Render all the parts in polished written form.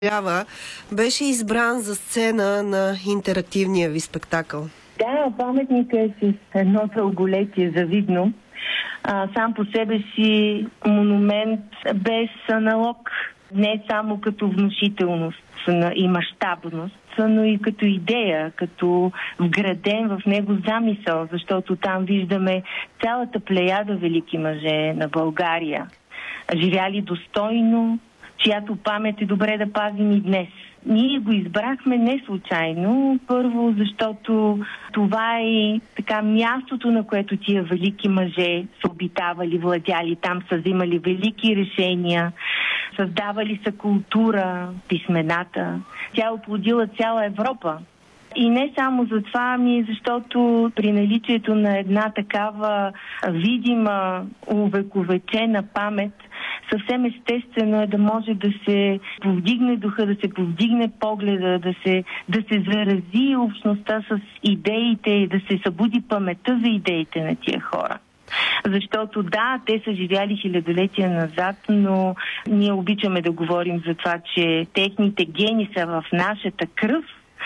беше избран за сцена на интерактивния ви спектакъл. Да, паметника е с едно дълголетие завидно. Сам по себе си монумент без аналог, не само като внушителност и мащабност, но и като идея, като вграден в него замисъл, защото там виждаме цялата плеяда велики мъже на България, живяли достойно, чиято памет е добре да пазим и днес. Ние го избрахме не случайно. Първо, защото това е така мястото, на което тия велики мъже са обитавали, владяли. Там са взимали велики решения, създавали са култура, писмената. Тя е оплодила цяла Европа. И не само за това, защото при наличието на една такава видима, увековечена памет, съвсем естествено е да може да се повдигне духа, да се повдигне погледа, да се зарази общността с идеите и да се събуди паметта за идеите на тия хора. Защото да, те са живяли хилядолетия назад, но ние обичаме да говорим за това, че техните гени са в нашата кръв,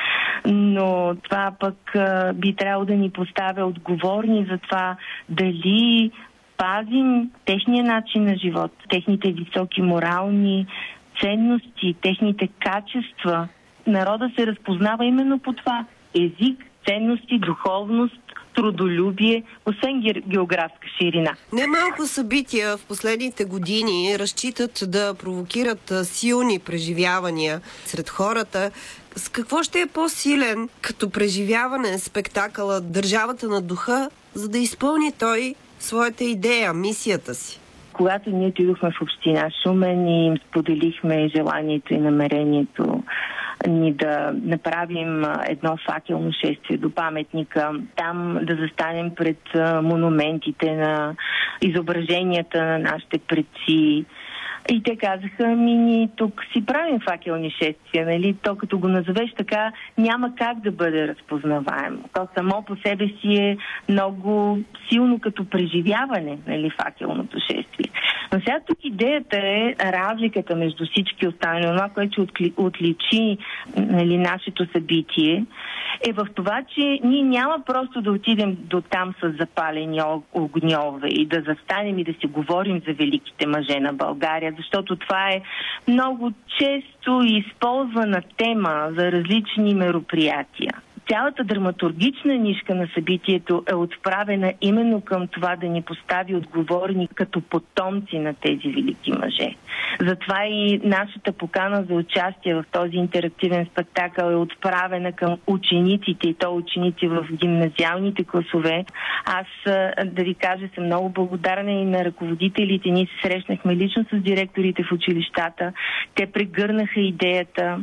но това пък би трябвало да ни поставя отговорни за това дали пазим техния начин на живот, техните високи морални ценности, техните качества. Народа се разпознава именно по това. Език, ценности, духовност, трудолюбие, освен географска ширина. Немалко събития в последните години разчитат да провокират силни преживявания сред хората. С какво ще е по-силен като преживяване спектакъла Държавата на духа, за да изпълни той своята идея, мисията си? Когато ние отидохме в община Шумен и им споделихме желанието и намерението ни да направим едно факелно шествие до паметника, там да застанем пред монументите на изображенията на нашите предци. И те казаха, ние тук си правим факелни шествия, нали? То като го назовеш така, няма как да бъде разпознаваемо. То само по себе си е много силно като преживяване, нали, факелното шествие. Но сега тук идеята е разликата между всички останали. Това, което отличи, нали, нашето събитие, е в това, че ние няма просто да отидем до там с запалени огньове и да застанем и да си говорим за великите мъже на България, защото това е много често използвана тема за различни мероприятия. Цялата драматургична нишка на събитието е отправена именно към това да ни постави отговорни като потомци на тези велики мъже. Затова и нашата покана за участие в този интерактивен спектакъл е отправена към учениците, и то ученици в гимназиалните класове. Аз, да ви кажа, съм много благодарна и на ръководителите. Ние се срещнахме лично с директорите в училищата. Те прегърнаха идеята.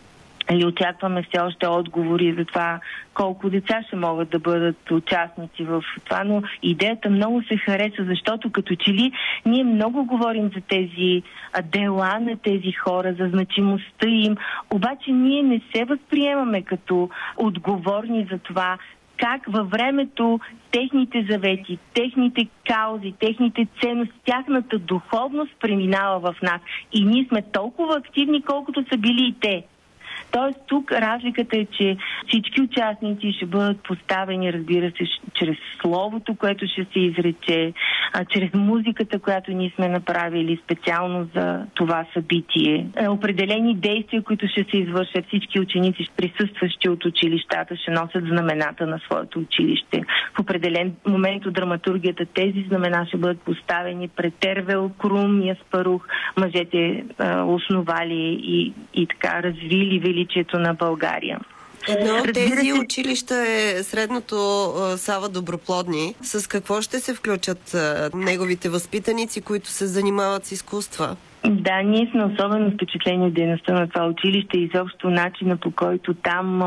И очакваме все още отговори за това колко деца ще могат да бъдат участници в това, но идеята много се хареса, защото като че ли ние много говорим за тези дела на тези хора, за значимостта им, обаче ние не се възприемаме като отговорни за това как във времето техните завети, техните каузи, техните ценности, тяхната духовност преминава в нас. И ние сме толкова активни, колкото са били и те. Тоест тук разликата е, че всички участници ще бъдат поставени, разбира се, чрез словото, което ще се изрече, чрез музиката, която ние сме направили специално за това събитие. Определени действия, които ще се извършат, всички ученици, присъстващи от училищата, ще носят знамената на своето училище. В определен момент от драматургията тези знамена ще бъдат поставени пред Тервел, Крум и Аспарух, мъжете основали и така развили величието на България. Едно от тези училища е средното Сава Доброплодни. С какво ще се включат неговите възпитаници, които се занимават с изкуства? Да, ние сме особено впечатлени от дейността на това училище и изобщо начина, по който там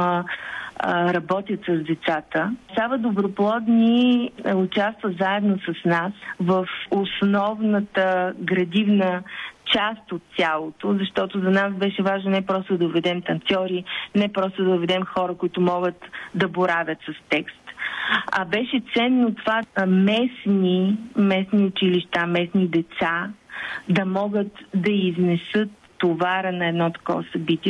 работят с децата. Сава Доброплодни участва заедно с нас в основната градивна част от цялото, защото за нас беше важно не просто да доведем танцори, не просто да доведем хора, които могат да боравят с текст, а беше ценно това местни училища, местни деца да могат да изнесат товара на едно такова събитие